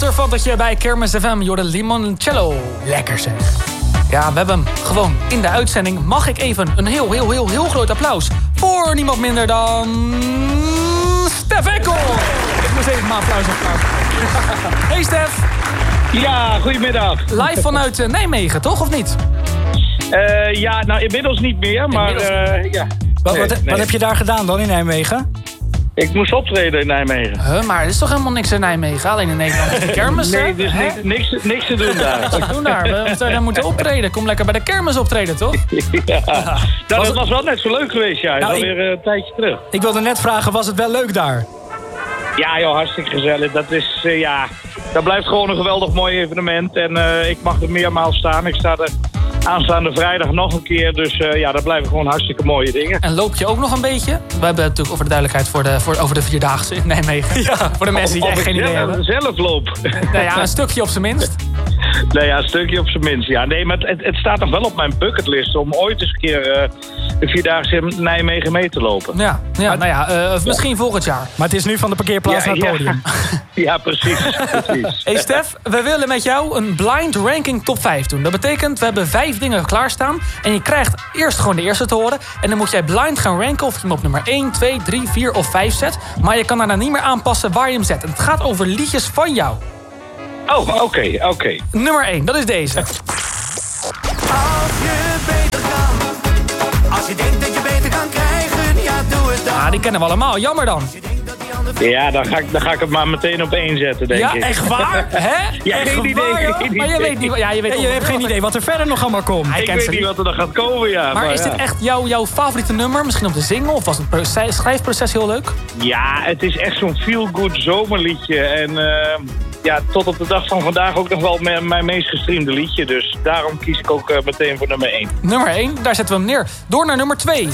Waterfantertje bij Kermis FM. Jorde limoncello. Lekker zeg. Ja, we hebben hem gewoon in de uitzending. Mag ik even een heel groot applaus voor niemand minder dan Stef Ekkel. Ik moest even mijn applaus opplaatsen. Hey Stef. Ja, goedemiddag. Live vanuit Nijmegen, toch? Of niet? Ja, nou inmiddels niet meer, maar ja. Wat heb je daar gedaan dan in Nijmegen? Ik moest optreden in Nijmegen. Maar er is toch helemaal niks in Nijmegen? Alleen in Nederland is de kermis, nee, dus niks te doen daar. Wat te doen daar? We zouden moeten optreden. Kom lekker bij de kermis optreden, toch? Ja. Nou, dat was wel net zo leuk geweest, ja. Nou, alweer een tijdje terug. Ik wilde net vragen, was het wel leuk daar? Ja, joh, hartstikke gezellig. Dat is, dat blijft gewoon een geweldig mooi evenement. En ik mag er meermaals staan. Ik sta er aanstaande vrijdag nog een keer. Dus dat blijven gewoon hartstikke mooie dingen. En loop je ook nog een beetje? We hebben het natuurlijk over de duidelijkheid over de Vierdaagse in Nijmegen. Ja, voor de mensen die echt geen idee hebben. Zelf loop. Nou ja, een stukje op zijn minst. Nou ja, een stukje op zijn minst. Ja, nee, maar het staat nog wel op mijn bucketlist om ooit eens een keer de Vierdaagse in Nijmegen mee te lopen. Ja, misschien volgend jaar. Maar het is nu van de parkeerplaats naar het podium. Ja, precies. Hey Stef, we willen met jou een blind ranking top 5 doen. Dat betekent, we hebben 5 dingen klaarstaan. En je krijgt eerst gewoon de eerste te horen. En dan moet jij blind gaan ranken of je hem op nummer 1, 2, 3, 4 of 5 zet. Maar je kan daarna niet meer aanpassen waar je hem zet. En het gaat over liedjes van jou. Oh, oké. Nummer 1, dat is deze. Als je beter kan, als je denkt dat je beter kan krijgen, ja, doe het dan. Ah, die kennen we allemaal. Jammer dan. Ja, dan ga ik het maar meteen op 1 zetten, denk ik. Ja, echt waar? Hè? Ja, echt geen idee. Maar je weet niet. Ja, je hebt geen idee wat er verder nog allemaal komt. Ik weet niet wat er nog gaat komen, ja. Maar is dit echt jouw favoriete nummer? Misschien om te zingen? Of was het schrijfproces heel leuk? Ja, het is echt zo'n feel-good zomerliedje. En tot op de dag van vandaag ook nog wel mijn meest gestreamde liedje. Dus daarom kies ik ook meteen voor nummer 1. Nummer 1, daar zetten we hem neer. Door naar nummer 2.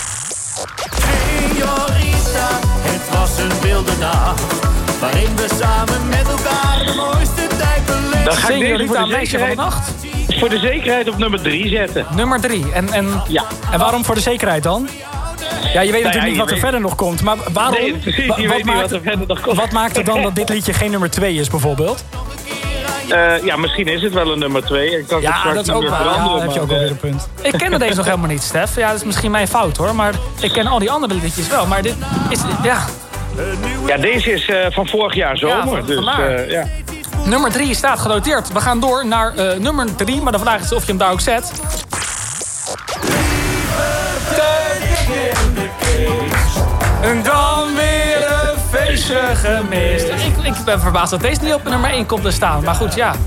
Señorita, het was een wilde dag, waarin we samen met elkaar de mooiste tijd beleefden. Dan ga ik deze voor de meisje van de nacht. Voor de zekerheid op nummer 3 zetten. Nummer 3. En waarom voor de zekerheid dan? Ja, je weet natuurlijk niet wat er verder nog komt. Maar waarom? Nee, precies, je weet niet wat er verder nog komt. Wat maakt het dan dat dit liedje geen nummer 2 is bijvoorbeeld? Misschien is het wel een nummer 2. En kan dat is ook wel. Ja, dan heb je ook alweer een punt. Ik kende deze nog helemaal niet, Stef. Ja, dat is misschien mijn fout hoor. Maar ik ken al die andere liedjes wel. Maar dit is, Ja, deze is van vorig jaar zomer. Ja, Nummer 3 staat genoteerd. We gaan door naar nummer 3. Maar de vraag is of je hem daar ook zet. En dan weer een feestje gemist. Ik ben verbaasd dat deze niet op nummer 1 komt te staan. Maar goed, ja.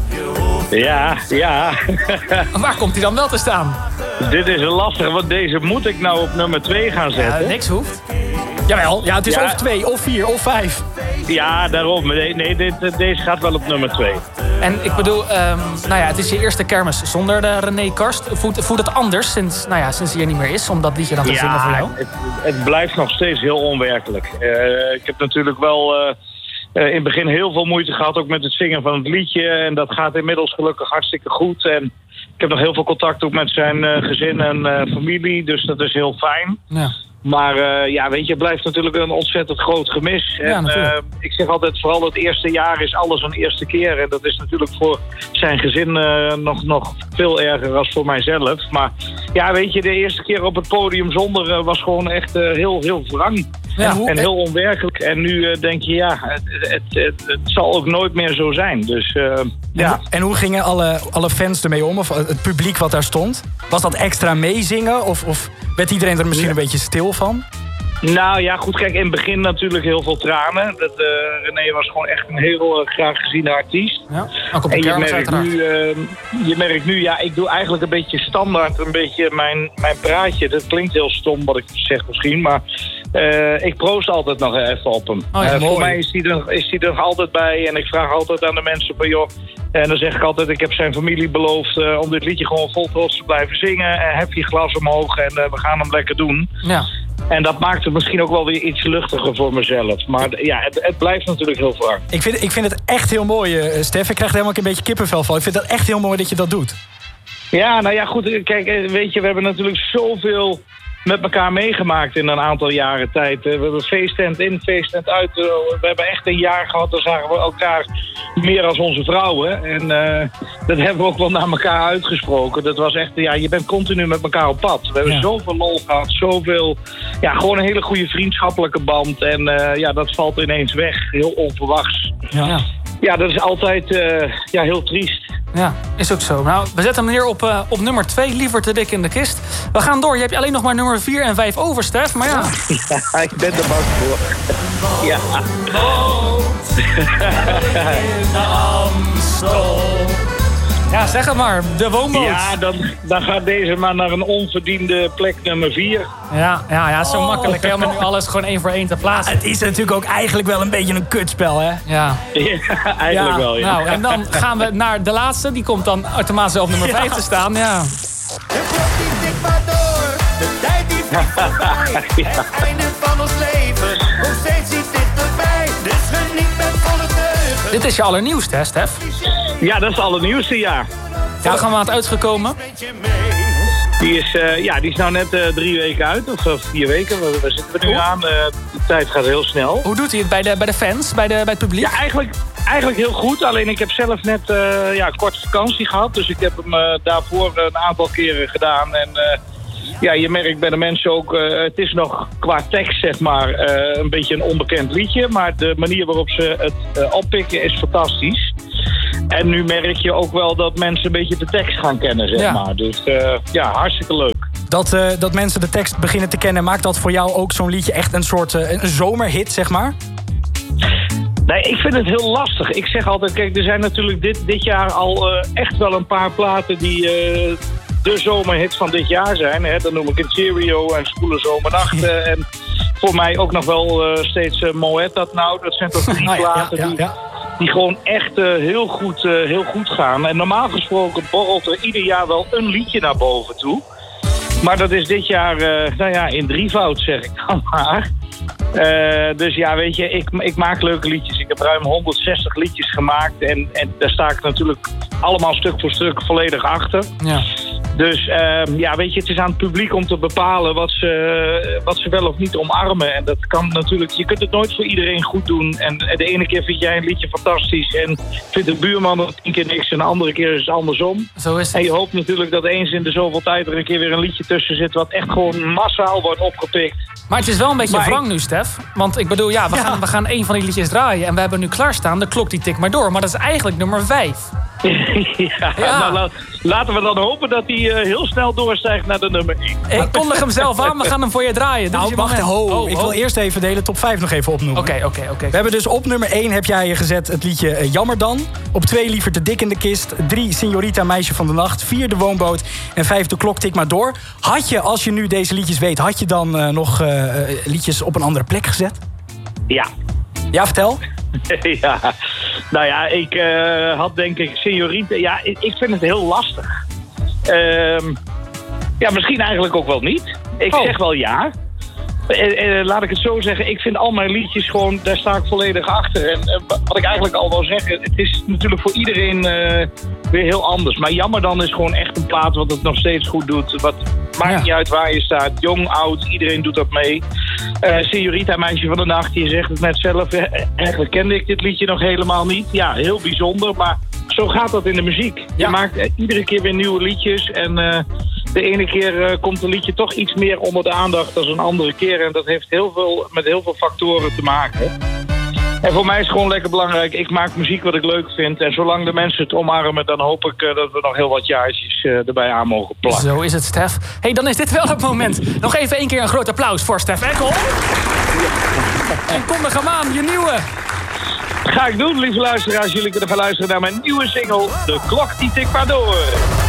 Ja. Waar komt hij dan wel te staan? Dit is een lastige, want deze moet ik nou op nummer 2 gaan zetten. Niks hoeft. Jawel, het is of 2, of 4, of 5. Ja, daarom. Nee, deze gaat wel op nummer 2. En ik bedoel, het is je eerste kermis zonder de René Karst. Voelt het anders sinds hij er niet meer is, om dat liedje dan te zingen voor jou? Het blijft nog steeds heel onwerkelijk. Ik heb natuurlijk wel in het begin heel veel moeite gehad, ook met het zingen van het liedje. En dat gaat inmiddels gelukkig hartstikke goed. En ik heb nog heel veel contact ook met zijn gezin en familie, dus dat is heel fijn. Ja. Maar het blijft natuurlijk een ontzettend groot gemis. Ja, en ik zeg altijd, vooral het eerste jaar is alles een eerste keer. En dat is natuurlijk voor zijn gezin nog veel erger dan voor mijzelf. Maar de eerste keer op het podium zonder was gewoon echt heel wrang. Ja, en heel onwerkelijk. En nu denk je, het zal ook nooit meer zo zijn. Dus En hoe gingen alle fans ermee om? Of het publiek wat daar stond? Was dat extra meezingen? Of werd iedereen er misschien een beetje stil van? Nou ja, goed, kijk, in het begin natuurlijk heel veel tranen. René was gewoon echt een heel graag geziene artiest. Ja, ook op de en je merkt nu, ik doe eigenlijk een beetje standaard, een beetje mijn praatje. Dat klinkt heel stom wat ik zeg misschien, maar ik proost altijd nog even op hem. Voor mij is hij er nog altijd bij en ik vraag altijd aan de mensen van joh. En dan zeg ik altijd, ik heb zijn familie beloofd om dit liedje gewoon vol trots te blijven zingen. Hef je glas omhoog en we gaan hem lekker doen. Ja. En dat maakt het misschien ook wel weer iets luchtiger voor mezelf. Maar het blijft natuurlijk heel wrang. Ik vind het echt heel mooi, Stef. Ik krijg er helemaal een beetje kippenvel van. Ik vind het echt heel mooi dat je dat doet. Ja, goed. Kijk, weet je, we hebben natuurlijk zoveel met elkaar meegemaakt in een aantal jaren tijd. We hebben feesttent in, feesttent uit. We hebben echt een jaar gehad, dan zagen we elkaar meer als onze vrouwen. En dat hebben we ook wel naar elkaar uitgesproken. Dat was echt, je bent continu met elkaar op pad. We hebben zoveel lol gehad, zoveel... Ja, gewoon een hele goede vriendschappelijke band. En dat valt ineens weg, heel onverwachts. Ja, dat is altijd heel triest. Ja, is ook zo. Nou, we zetten hem neer op nummer 2, liever te dik in de kist. We gaan door. Je hebt alleen nog maar nummer 4 en 5 over, Stef. Maar ja. Ja, ik ben er bang voor. Ja. In Amstel. Ja, zeg het maar. De woonboot. Ja, dan gaat deze maar naar een onverdiende plek nummer 4. Ja, zo makkelijk. Helemaal nu alles gewoon 1 voor 1 te plaatsen. Het is natuurlijk ook eigenlijk wel een beetje een kutspel, hè? Ja, eigenlijk wel, ja. Nou, en dan gaan we naar de laatste. Die komt dan automatisch op nummer 5 te staan, ja. De klok die tikt maar door, de tijd die vliegt voorbij. Het einde van ons leven, nog steeds niet dichterbij. Dus geniet met volle teugen. Dit is je allernieuwste, hè, Stef? Ja, dat is het allernieuwste, ja. Vorige maand uitgekomen. Die is nou net 3 weken uit, of 4 weken. Waar zitten we nu aan? De tijd gaat heel snel. Hoe doet hij het bij de fans, bij het publiek? Ja, eigenlijk heel goed. Alleen ik heb zelf net korte vakantie gehad. Dus ik heb hem daarvoor een aantal keren gedaan. En je merkt bij de mensen ook... het is nog qua tekst, zeg maar, een beetje een onbekend liedje. Maar de manier waarop ze het oppikken is fantastisch. En nu merk je ook wel dat mensen een beetje de tekst gaan kennen, zeg maar. Dus hartstikke leuk. Dat mensen de tekst beginnen te kennen, maakt dat voor jou ook zo'n liedje echt een soort een zomerhit, zeg maar? Nee, ik vind het heel lastig. Ik zeg altijd, kijk, er zijn natuurlijk dit jaar al echt wel een paar platen die de zomerhit van dit jaar zijn. Hè. Dan noem ik het Cheerio en Spoele Zomernachten. En voor mij ook nog wel steeds Moet dat nou. Dat zijn toch 3 platen die gewoon echt heel goed gaan. En normaal gesproken borrelt er ieder jaar wel een liedje naar boven toe. Maar dat is dit jaar in drievoud, zeg ik dan maar. Dus ja, weet je, ik maak leuke liedjes. Ik heb ruim 160 liedjes gemaakt. En daar sta ik natuurlijk allemaal stuk voor stuk volledig achter. Ja. Dus weet je, het is aan het publiek om te bepalen wat ze wel of niet omarmen. En dat kan natuurlijk, je kunt het nooit voor iedereen goed doen. En de ene keer vind jij een liedje fantastisch en vindt de buurman er 10 keer niks. En de andere keer is het andersom. Zo is het. En je hoopt natuurlijk dat eens in de zoveel tijd er een keer weer een liedje tussen zit wat echt gewoon massaal wordt opgepikt. Maar het is wel een beetje wrang nu, Stef. Want ik bedoel, we gaan 1 van die liedjes draaien. En we hebben nu klaarstaan, de klok die tikt maar door. Maar dat is eigenlijk nummer 5. Nou, laten we dan hopen dat hij heel snel doorstijgt naar de nummer 1. Ik kondig hem zelf aan, we gaan hem voor je draaien. Nou, wacht, ik wil eerst even de hele top 5 nog even opnoemen. Oké. We hebben dus op nummer 1 heb jij gezet het liedje Jammer Dan. Op 2 Liever te dik in de kist. 3 Signorita Meisje van de Nacht. 4 De Woonboot. En 5 De klok tikt maar door. Had je, als je nu deze liedjes weet, had je dan nog liedjes op een andere plek gezet? Ja. Ja, vertel. Ja, nou ja, ik had denk ik Signorita... Ja, ik vind het heel lastig. Misschien eigenlijk ook wel niet. Ik zeg wel ja. Laat ik het zo zeggen, ik vind al mijn liedjes gewoon, daar sta ik volledig achter. En wat ik eigenlijk al wil zeggen, het is natuurlijk voor iedereen weer heel anders. Maar Jammer Dan is gewoon echt een plaat wat het nog steeds goed doet. Wat maakt niet uit waar je staat, jong, oud, iedereen doet dat mee. Signorita Meisje van de Nacht, je zegt het net zelf, eigenlijk kende ik dit liedje nog helemaal niet. Ja, heel bijzonder, maar zo gaat dat in de muziek. Je maakt iedere keer weer nieuwe liedjes en de ene keer komt een liedje toch iets meer onder de aandacht dan een andere keer. En dat heeft met heel veel factoren te maken. En voor mij is het gewoon lekker belangrijk. Ik maak muziek wat ik leuk vind. En zolang de mensen het omarmen, dan hoop ik dat we nog heel wat jaartjes erbij aan mogen plakken. Zo is het, Stef. Hey, dan is dit wel het moment. Nog even 1 keer een groot applaus voor Stef Eckel. En kondig hem aan, je nieuwe. Ga ik doen, lieve luisteraars. Jullie kunnen gaan luisteren naar mijn nieuwe single, De klok die tikt maar door.